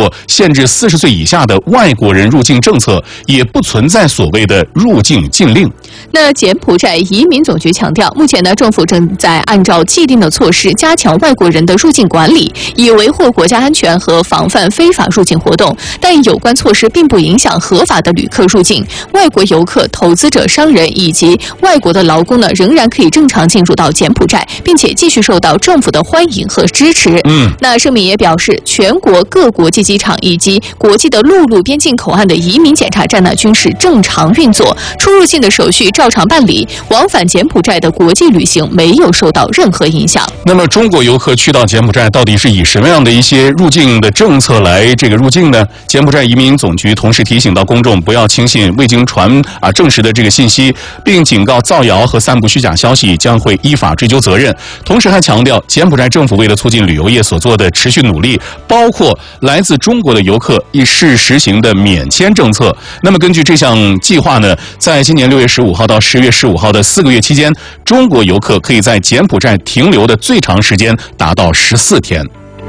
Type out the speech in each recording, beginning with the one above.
过限制40岁以下的外国人入境政策，也不存在所谓的入境禁令。 那柬埔寨移民总局强调，目前呢，政府正在按照既定的措施加强外国人的入境管理，以维护国家安全和防范非法入境活动。但有关措施并不影响合法的旅客入境，外国游客、投资者、商人以及外国的劳工呢，仍然可以正常进入到柬埔寨，并且继续受到政府的欢迎和支持。那声明也表示，全国各国际机场以及国际的陆路边境口岸的移民检查站呢，均是正常运作，出入境的手续照常办理，往返柬埔寨的国际旅行没有受到任何影响。 那么中国游客去到柬埔寨到底是以什么样的一些入境的政策来入境呢？柬埔寨移民总局同时提醒到公众不要轻信未经证实的这个信息，并警告造谣和散布虚假消息将会依法追究责任。同时还强调，柬埔寨政府为了促进旅游业所做的持续努力，包括来自中国的游客亦是实行的免签政策。那么根据这项计划呢，在今年6月15号到10月15号的4个月期间，中国游客可以在柬埔寨停留的最长时间达到14天。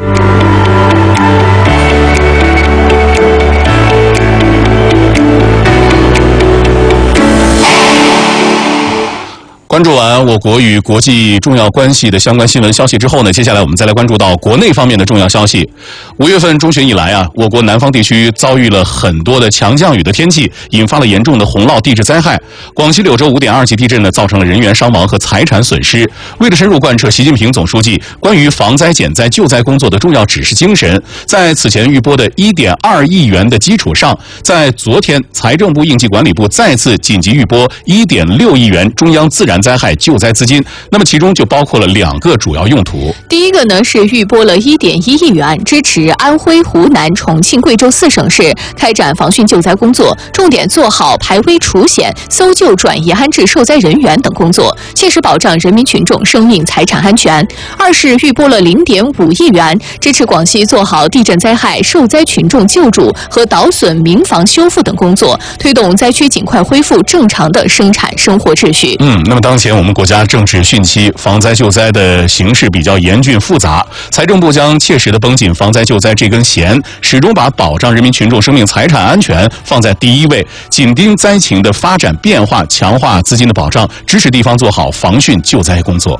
关注完我国与国际重要关系的相关新闻消息之后呢，接下来我们再来关注到国内方面的重要消息。5月份中旬以来啊，我国南方地区遭遇了很多的强降雨的天气，引发了严重的洪涝地质灾害。广西柳州5.2级地震呢，造成了人员伤亡和财产损失。为了深入贯彻习近平总书记关于防灾减灾救灾工作的重要指示精神，在此前预拨的1.2亿元的基础上，在昨天财政部应急管理部再次紧急预拨1.6亿元中央自然灾害救灾资金，那么其中就包括了2个主要用途。 第一个呢是预拨了1.1亿元，支持安徽、湖南、重庆、贵州4省市开展防汛救灾工作，重点做好排危除险、搜救转移安置受灾人员等工作，切实保障人民群众生命财产安全。二是预拨了0.5亿元，支持广西做好地震灾害受灾群众救助和捣损民房修复等工作，推动灾区尽快恢复正常的生产生活秩序。 那么当前我们国家正值汛期，防灾救灾的形势比较严峻复杂，财政部将切实的绷紧防灾救灾这根弦，始终把保障人民群众生命财产安全放在第一位，紧盯灾情的发展变化，强化资金的保障，支持地方做好防汛救灾工作。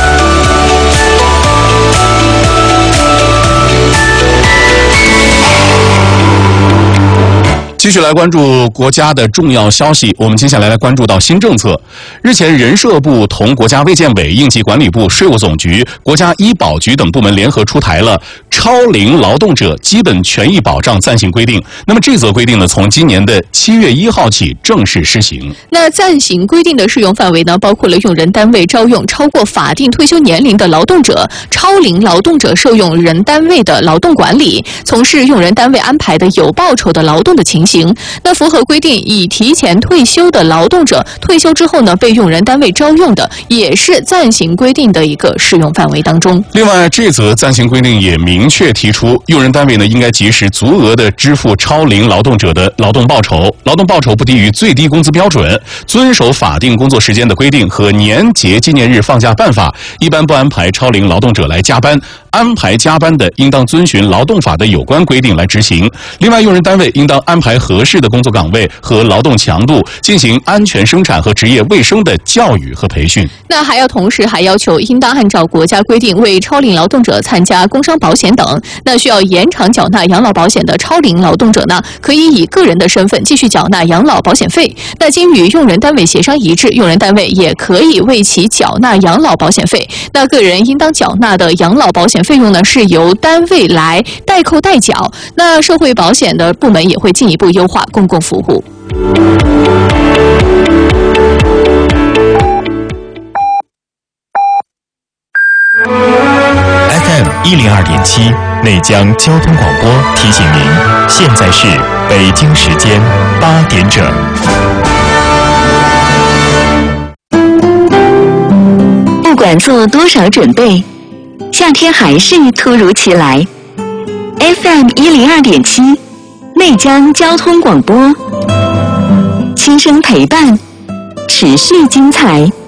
继续来关注国家的重要消息，我们接下来关注到新政策。日前，人社部同国家卫健委、应急管理部、税务总局、国家医保局等部门联合出台了超龄劳动者基本权益保障暂行规定。那么这则规定呢，从今年的7月1号起正式施行。 那暂行规定的适用范围呢，包括了用人单位招用超过法定退休年龄的劳动者、超龄劳动者受用人单位的劳动管理、从事用人单位安排的有报酬的劳动的情形。那符合规定已提前退休的劳动者，退休之后呢被用人单位招用的，也是暂行规定的一个适用范围当中。 另外，这则暂行规定也明确提出，用人单位呢应该及时足额的支付超龄劳动者的劳动报酬，劳动报酬不低于最低工资标准，遵守法定工作时间的规定和年节纪念日放假办法，一般不安排超龄劳动者来加班，安排加班的应当遵循劳动法的有关规定来执行。另外，用人单位应当安排合适的工作岗位和劳动强度，进行安全生产和职业卫生的教育和培训。 那同时还要求应当按照国家规定为超龄劳动者参加工伤保险等。那需要延长缴纳养老保险的超龄劳动者呢，可以以个人的身份继续缴纳养老保险费。那经与用人单位协商一致，用人单位也可以为其缴纳养老保险费。那个人应当缴纳的养老保险费用呢，是由单位来代扣代缴。那社会保险的部门也会进一步优化公共服务。 FM102.7内江交通广播提醒您，现在是北京时间8点整。 不管做多少准备，夏天还是突如其来。FM102.7内江交通广播，轻声陪伴，持续精彩。